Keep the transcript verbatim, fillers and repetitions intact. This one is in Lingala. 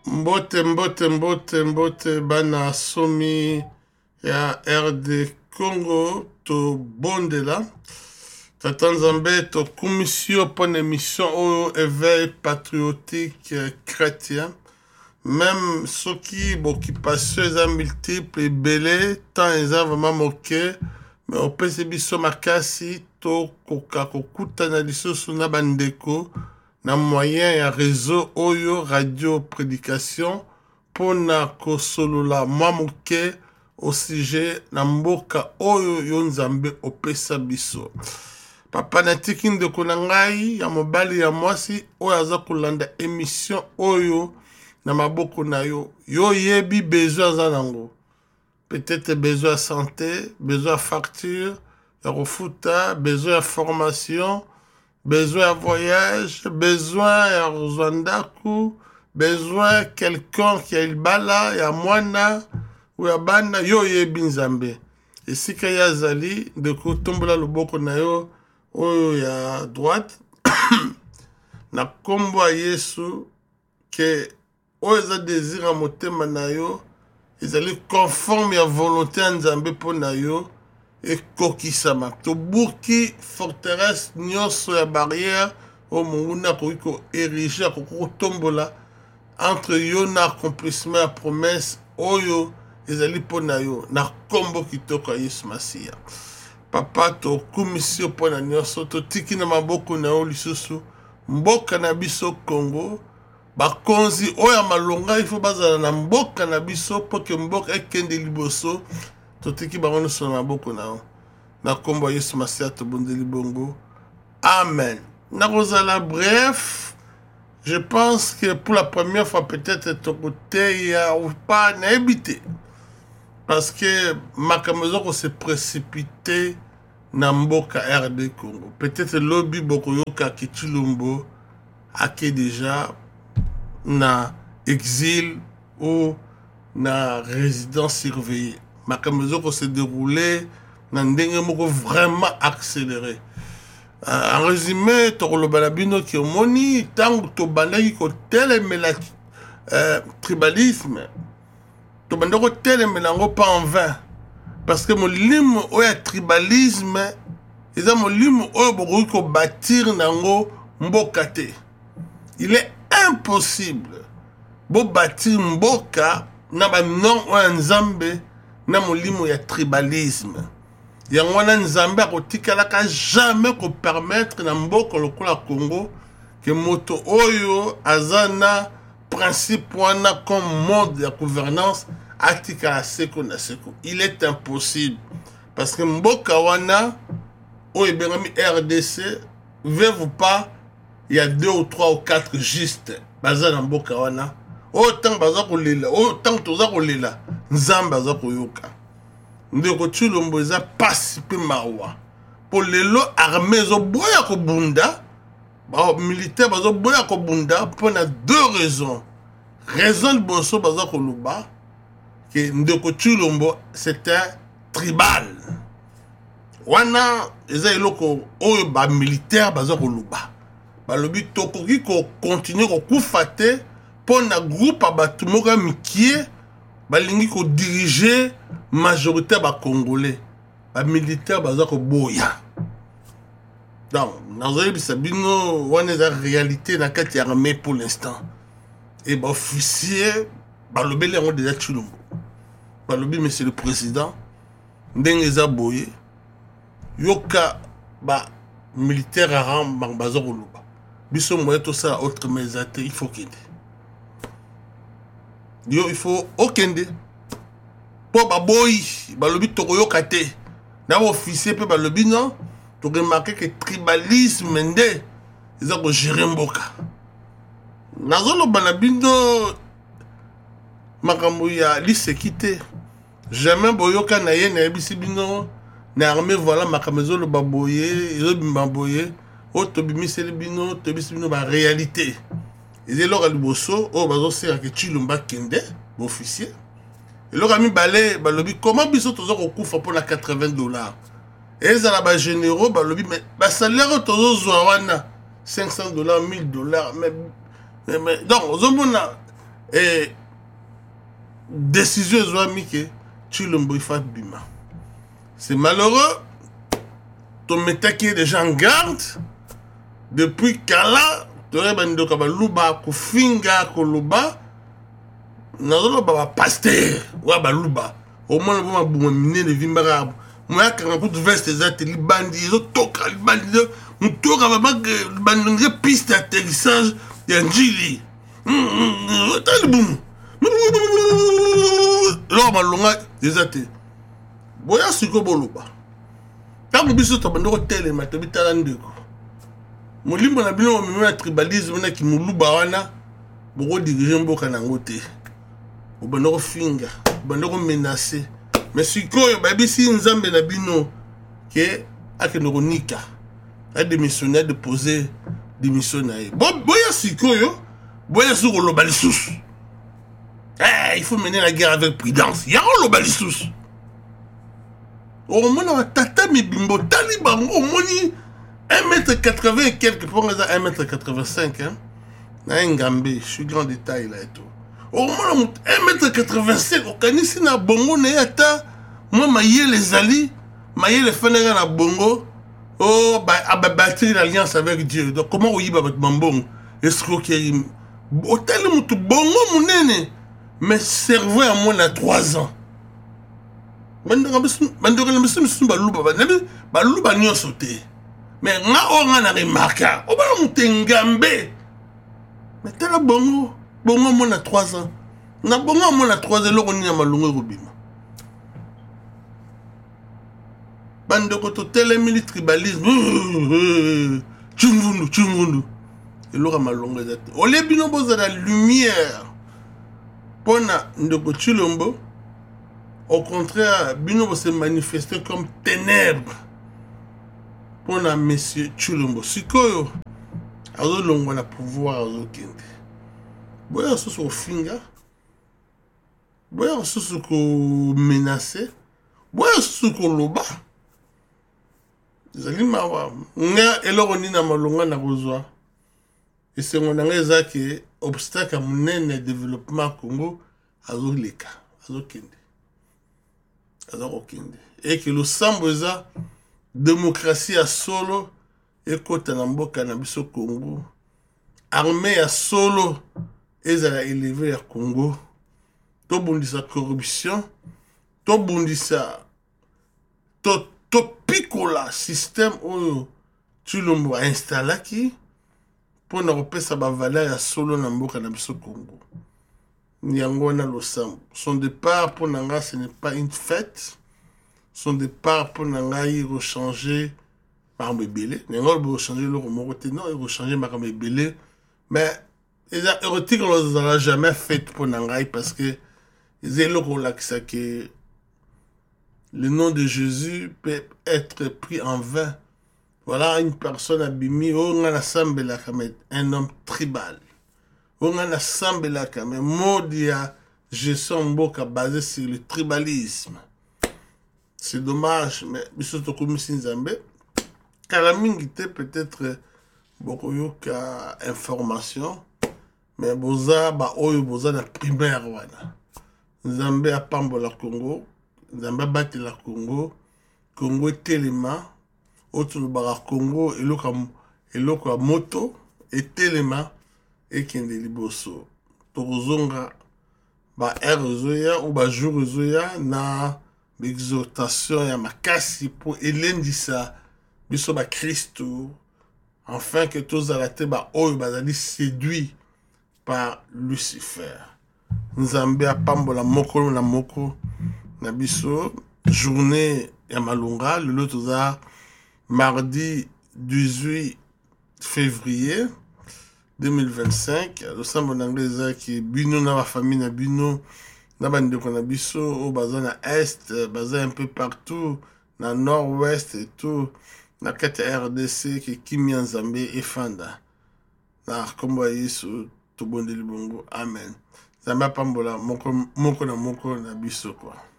Mbote mbote mbote mbote bana somi ya R D Congo to bondela Tata Nzambe to commission pour une émission au éveil patriotique chrétien même ceux qui occupation est multiple et belé tant ils ont vraiment moqué mais au P C biso makasi to koka kokuta na lisusu na bandeko na moyen ya réseau oyo radio prédication pona kosolola mwa moke au sujet na mboka oyo yo Nzambe opesa biso. Papa natiki ndeko na ngai ya mobali ya mwasi oyo aza kolanda émission oyo na maboko na yo. Yo yebi besoin aza nango. Peut-être besoin de santé, besoin de facture, de refuta, besoin de formation, besoin de voyage, besoin de Rwanda, besoin de quelqu'un qui a il bala, ya mwana, ou ya bana, yo yebi Nzambe. Et si kaya zali, de kotombola loboko na yo, oyo ya droite, na kombo a Yesu, ke oyo za désir a motema na yo, ils allaient conforme à la volonté de Nzambe pour nayo et kokisama. To buki forteresse nyonso ya barrière au munguna ko ériger ko tombola entre yo na accomplissement ya promesse oyo ils allaient pour nayo na kombo kitoko Yesu Masia. Papa to commission pour na nyonso to tiki na maboko na yo lisusu mboka na biso Congo. Bakonzi oya malonga il faut bazala na mboka na biso po ke mboka ekende liboso totiki bango so na maboko na na kombo Yesu Masia to bondeli bongo. Amen. Na rozala bref, je pense que pour la première fois peut-être ton côté ya ou pas na habité parce que makamezo ko se précipité na mboka R D Congo. Peut-être lobby boko yoka kitulumbo ake déjà na exil ou na résidence surveillée. Ma caméra s'est déroulée na ndenge moko vraiment accéléré. Euh, en résumé, tokolo balabino ki omoni tango to bandaki ko telemela euh, tribalisme. To bandako telemela ngo pas en vain parce que molimo oya tribalisme eza molimo oyo bokoki ko bâtir nango mboka te. Il est impossible bo bâtir mboka na ba non o Nzambe na molimo ya tribalisme. Yango na Nzambe akotikala ka jamais ko permettre na mboka lokola Congo que moto oyo azana principe wana comme mode de gouvernance atika seko na seko. Il est impossible parce que mboka wana oyo bengami R D C veut pas il y a deux ou trois ou quatre justes baza na mboka wana autant baza kolela autant toza kolela Nzambe baza koyoka ndeko Tshilombo eza pasi pe mawa po lelo armée zo boya ko bunda ba militaire bazo boya ko bunda pour na deux raisons. Raison de boso baza ko luba que ndeko Tshilombo c'était tribal wana eza eloko oyo ba militaire baza ko luba balobi tokoki ko continuer ko kufate pour na groupe abatu moko mikie balingi ko diriger majorité ba congolais ba militaire baza ko boya donc nazoyi bisabino wana za réalité na kati ya armée pour l'instant et ba officier balobi le déjà Tshilombo balobi monsieur le président ndenge za boye yoka ba militaire aram baza ko luba biso moye to ça autre mesate il faut kende yo il faut okende po baboyi balobi tokoyoka te na officier pe balobi non to remarquer que tribalisme nde eza ko gérer mboka nazolo bana bindo makambo ya lisekite jamais boyoka na ye na bisi bino na armée voilà makamezo lo baboye yo bimbaboye o to bimiseli bino to bisibino ba réalité et là liboso o bazo sera que Tshilombo kende officier et là mi balé balobi comment biso tozo ko kufa pour la quatre-vingts dollars et ça la ba généraux balobi mais ba salaire tozo zwa wana cinq cents dollars mille dollars mais mais donc ozomona et décision ezwami ke Tshilombo ifa bima. C'est malheureux. Ton métaki est déjà en garde. Depuis Kala, tu aurais bandi ka baluba kufinga koluba. Nazolo ba pasteur wa baluba. Au moins le ba buma mine de vimbara. Moi quand on veste des ateliers bandi, ils ont toka les bandi, on toka ba bandi piste d'atterrissage de Njili. T'as le boum. Là ma longa des ateliers. Boya siko boluba. Tant biso to bando tele matobi talandeko. Molimbo na bino mo na tribalisme na ki muluba wana boko diriger mboka na ngote. O bando finga, bando menacer. Mais sikoyo ba bisi nzambe na bino ke akeno nika. A démissionné de poser démission na ye. Bo boya sikoyo, boya sur lo balisous. Eh, il faut mener la guerre avec prudence. Ya lo balisous. Au moins, on a tata mi bimbo taliban au moins un mètre quatre-vingts et quelques pour un mètre quatre-vingt-cinq hein. Na ngambé, je suis grand détail là et tout. Au moins un mètre quatre-vingt-cinq au kanisi na bongo na yata moi maye les ali, maye les fenêtres na bongo. Oh bah a bâti l'alliance avec Dieu. Donc comment on y va avec Mambong? Escroquerie. Hôtel mutu bongo munene. Mais cerveau à moi na trois ans. Bandora bisu bandora bisu bisu baluba banabi baluba nyonso te mais nga o nga na remarka o ba mutengambe mais tela bongo bongo mo na trois ans na bongo mo na trois ans loko ni na malungu robima bandoko to tele mili tribalisme chungundu chungundu eloko malungu ezate o le bino boza la lumière pona ndoko Tshilombo. Au contraire, Bino se manifester comme ténèbres pour la monsieur Tshilombo. Sikoyo, azo longo na pouvoir azo kende. Boya soso au finga, boya soso ko menacer, boya soso ko loba. Zali mawa, nga eloko ni na malonga na kozwa. Et c'est mon angeza qui obstacle à mon développement Congo azo leka, azo kende. Et que le samboza démocratie à solo et côté namboka na biso Congo armée à solo et ça a élevé à Congo to bundisa corruption to bundisa to to picola système où Tshilombo a installé qui pour na repesa ba valeur à solo na mboka na biso Congo. Nyangona Losam. Son départ pour Nanga, ce n'est pas une fête. Son départ pour Nanga, il va changer par Mbébélé. Nanga, il va changer le remorté. Non, il va changer par Mbébélé. Mais, les érotiques, on ne l'a jamais fait pour Nanga parce que les éloquents que le nom de Jésus peut être pris en vain. Voilà une personne abîmée, un homme tribal. On a assemblé là quand même modia gestion mboka basé sur le tribalisme. C'est dommage mais biso comme Nzambe kalamingi te peut-être beaucoup yoka information mais boza ba oyo boza na primaire wana. Nzambe a pambola Congo, Nzambe bati la Congo, Congo telema autour bara Congo eloka eloka moto et telema et kende liboso tozonga ba erozoya ou ba jourzoya na l'exhortation ya makasi pour elendisa biso ba Christo afin que tous alate ba oyo bazali séduit par Lucifer. Nzambe apambola moko na moko na biso journée ya malunga le toza mardi dix-huit février deux mille vingt-cinq, le sambo d'anglais qui bino na ma famille na bino na bandeko na biso au baza na est, baza un peu partout na nord-ouest et tout na kati R D C qui Kimi Nzambe et Fanda na kombo Yesu to bondeli bongo amen. Nzambe pambola moko moko na moko na biso quoi.